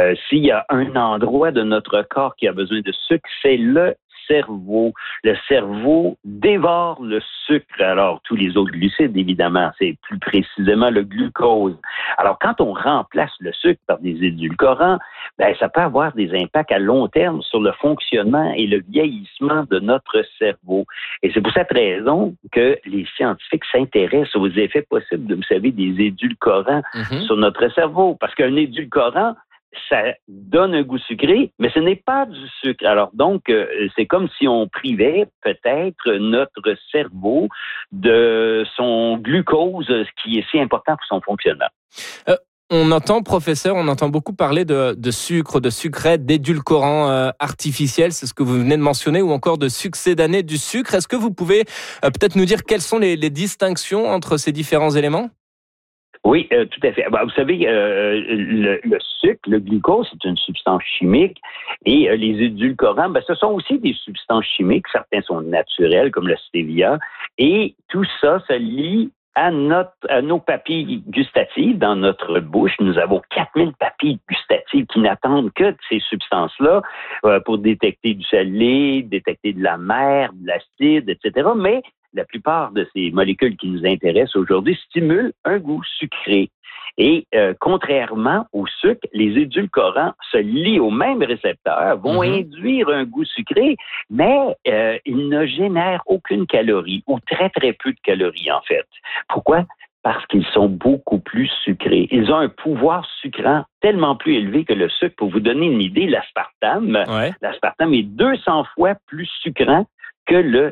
S'il y a un endroit de notre corps qui a besoin de sucre, c'est le cerveau. Le cerveau dévore le sucre. Alors, tous les autres glucides, évidemment, c'est plus précisément le glucose. Alors, quand on remplace le sucre par des édulcorants, ça peut avoir des impacts à long terme sur le fonctionnement et le vieillissement de notre cerveau. Et c'est pour cette raison que les scientifiques s'intéressent aux effets possibles, vous savez, des édulcorants sur notre cerveau. Parce qu'un édulcorant, ça donne un goût sucré, mais ce n'est pas du sucre. Alors donc, c'est comme si on privait peut-être notre cerveau de son glucose, ce qui est si important pour son fonctionnement. On entend beaucoup parler de sucre, de sucrètes, d'édulcorants artificiels, c'est ce que vous venez de mentionner, ou encore de succédanés du sucre. Est-ce que vous pouvez peut-être nous dire quelles sont les distinctions entre ces différents éléments? Oui, tout à fait. Vous savez, le sucre, le glucose, c'est une substance chimique et les édulcorants, ce sont aussi des substances chimiques. Certains sont naturels, comme le stevia, et tout ça se lie à nos papilles gustatives dans notre bouche. Nous avons 4000 papilles gustatives qui n'attendent que de ces substances-là pour détecter du salé, détecter de la mer, de l'acide, etc. Mais la plupart de ces molécules qui nous intéressent aujourd'hui stimulent un goût sucré. Et contrairement au sucre, les édulcorants se lient aux mêmes récepteurs, vont induire un goût sucré, mais ils ne génèrent aucune calorie, ou très, très peu de calories, en fait. Pourquoi? Parce qu'ils sont beaucoup plus sucrés. Ils ont un pouvoir sucrant tellement plus élevé que le sucre. Pour vous donner une idée, l'aspartame est 200 fois plus sucrant que le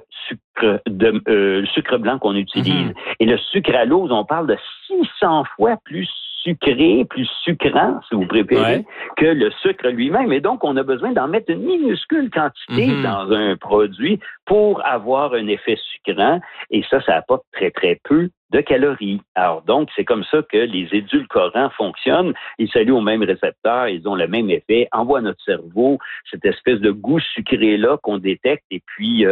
sucre blanc qu'on utilise. Et le sucralose, on parle de 600 fois plus sucré, plus sucrant, si vous préférez, que le sucre lui-même. Et donc, on a besoin d'en mettre une minuscule quantité dans un produit pour avoir un effet sucrant. Et ça apporte très, très peu de calories. Alors donc, c'est comme ça que les édulcorants fonctionnent. Ils s'allient aux mêmes récepteurs, ils ont le même effet, envoient à notre cerveau cette espèce de goût sucré-là qu'on détecte. Et puis,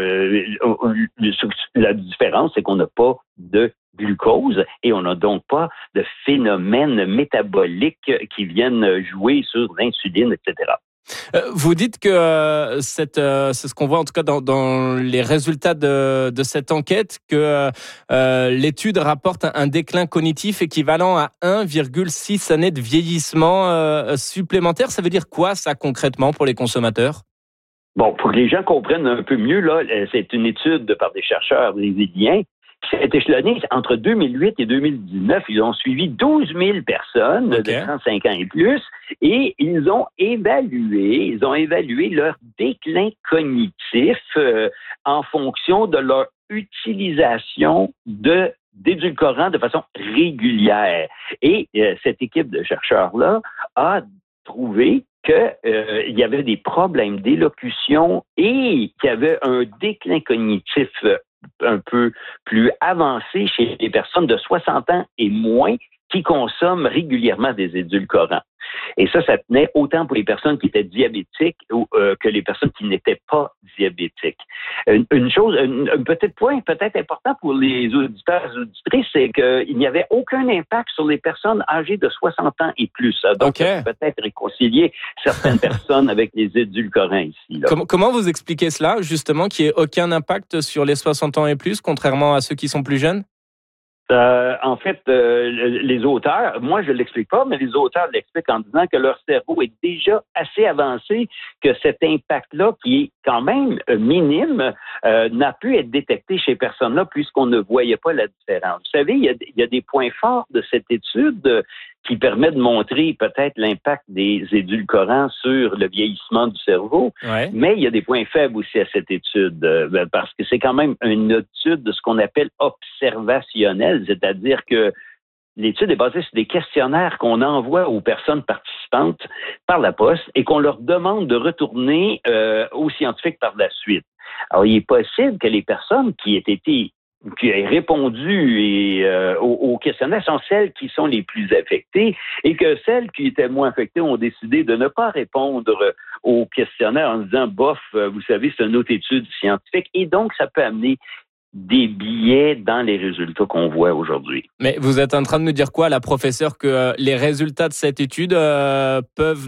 la différence, c'est qu'on n'a pas de glucose et on n'a donc pas de phénomènes métaboliques qui viennent jouer sur l'insuline, etc. Vous dites que c'est ce qu'on voit en tout cas dans les résultats de cette enquête, que l'étude rapporte un déclin cognitif équivalent à 1,6 années de vieillissement supplémentaire. Ça veut dire quoi ça concrètement pour les consommateurs? Bon, pour que les gens comprennent un peu mieux, là, c'est une étude par des chercheurs brésiliens. C'est échelonné entre 2008 et 2019. Ils ont suivi 12 000 personnes de 35 ans et plus et ils ont évalué leur déclin cognitif en fonction de leur utilisation d'édulcorants de façon régulière. Et cette équipe de chercheurs-là a trouvé qu'il y avait des problèmes d'élocution et qu'il y avait un déclin cognitif un peu plus avancé chez les personnes de 60 ans et moins qui consomment régulièrement des édulcorants. Et ça tenait autant pour les personnes qui étaient diabétiques que les personnes qui n'étaient pas diabétiques. Un petit point peut-être important pour les auditeurs et auditrices, c'est qu'il n'y avait aucun impact sur les personnes âgées de 60 ans et plus. Donc, peut-être réconcilier certaines personnes avec les édulcorants ici. Là. Comment vous expliquez cela, justement, qu'il n'y ait aucun impact sur les 60 ans et plus, contrairement à ceux qui sont plus jeunes? En fait, les auteurs, moi je ne l'explique pas, mais les auteurs l'expliquent en disant que leur cerveau est déjà assez avancé, que cet impact-là, qui est quand même minime, n'a pu être détecté chez ces personnes-là puisqu'on ne voyait pas la différence. Vous savez, il y a des points forts de cette étude qui permet de montrer peut-être l'impact des édulcorants sur le vieillissement du cerveau, mais il y a des points faibles aussi à cette étude, parce que c'est quand même une étude de ce qu'on appelle observationnelle, c'est-à-dire que l'étude est basée sur des questionnaires qu'on envoie aux personnes participantes par la poste et qu'on leur demande de retourner aux scientifiques par la suite. Alors, il est possible que les personnes qui aient répondu aux questionnaires sont celles qui sont les plus affectées et que celles qui étaient moins affectées ont décidé de ne pas répondre aux questionnaires en disant « bof, vous savez, c'est une autre étude scientifique » et donc ça peut amener des biais dans les résultats qu'on voit aujourd'hui. Mais vous êtes en train de nous dire quoi, la professeure, que les résultats de cette étude peuvent